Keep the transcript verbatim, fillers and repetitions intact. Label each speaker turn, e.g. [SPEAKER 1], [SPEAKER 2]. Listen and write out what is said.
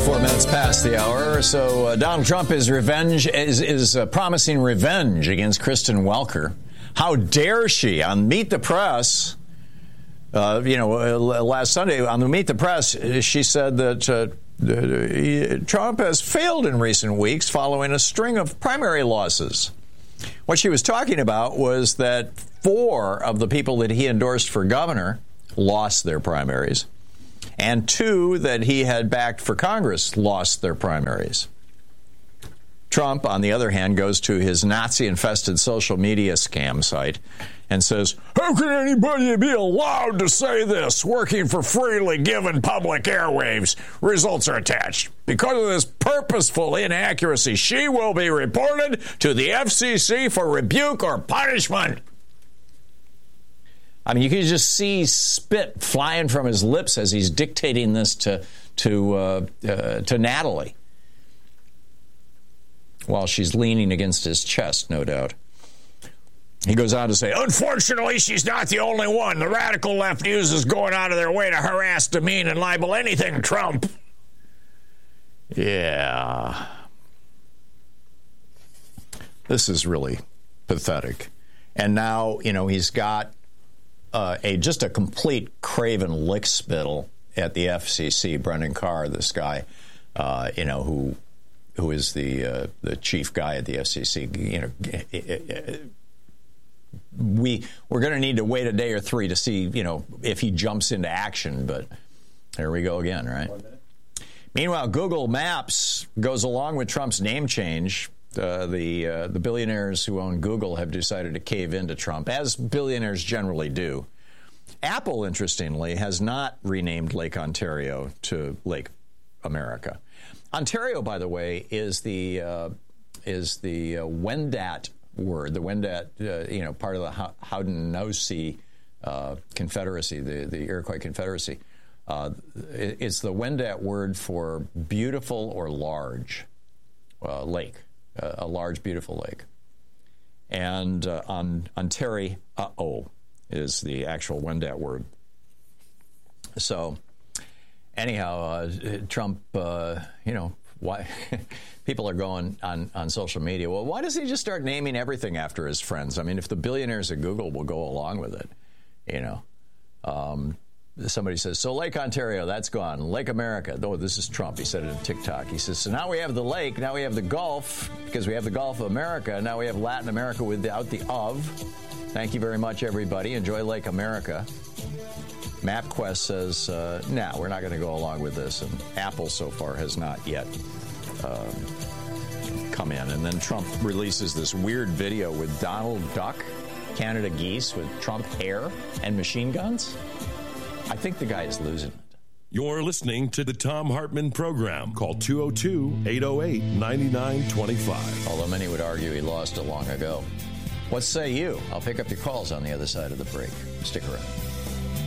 [SPEAKER 1] Four minutes past the hour. So uh, Donald Trump is revenge is is uh, promising revenge against Kristen Welker. How dare she on Meet the Press? Uh, you know, uh, last Sunday on the Meet the Press, she said that uh, Trump has failed in recent weeks following a string of primary losses. What she was talking about was that four of the people that he endorsed for governor lost their primaries, and two that he had backed for Congress lost their primaries. Trump, on the other hand, goes to his Nazi-infested social media scam site and says, "How can anybody be allowed to say this? Working for freely given public airwaves. Results are attached. Because of this purposeful inaccuracy, she will be reported to the F C C for rebuke or punishment." I mean, you can just see spit flying from his lips as he's dictating this to to uh, uh, to Natalie, while she's leaning against his chest, no doubt. He goes on to say, "Unfortunately, she's not the only one. The radical left uses going out of their way to harass, demean, and libel anything Trump." Yeah. This is really pathetic. And now, you know, he's got uh, a just a complete craven lickspittle at the F C C. Brendan Carr, this guy, uh, you know, who who is the uh, the chief guy at the F C C, you know, we we're going to need to wait a day or three to see, you know, if he jumps into action. But there we go again, right? Meanwhile, Google Maps goes along with Trump's name change. Uh, the uh, the billionaires who own Google have decided to cave into Trump, as billionaires generally do. Apple, interestingly, has not renamed Lake Ontario to Lake America. Ontario, by the way, is the uh, is the uh, Wendat word, the Wendat, uh, you know, part of the Haudenosaunee uh, Confederacy, the, the Iroquois Confederacy. Uh, it, it's the Wendat word for beautiful or large uh, lake, uh, a large, beautiful lake. And uh, on Ontario, uh-oh, is the actual Wendat word. So, anyhow, uh, Trump, uh, you know, why people are going on, on social media, well, why doesn't he just start naming everything after his friends? I mean, if the billionaires at Google will go along with it, you know. Um, somebody says, so Lake Ontario, that's gone. Lake America, oh, this is Trump. He said it on TikTok. He says, so now we have the lake, now we have the Gulf, because we have the Gulf of America. Now we have Latin America without the of. Thank you very much, everybody. Enjoy Lake America. MapQuest says, uh, no, nah, we're not going to go along with this. And Apple so far has not yet um, come in. And then Trump releases this weird video with Donald Duck, Canada geese with Trump hair and machine guns. I think the guy is losing it.
[SPEAKER 2] You're listening to the Thom Hartmann Program. Call two oh two, eight oh eight, nine nine two five.
[SPEAKER 1] Although many would argue he lost it long ago. What say you? I'll pick up your calls on the other side of the break. Stick around.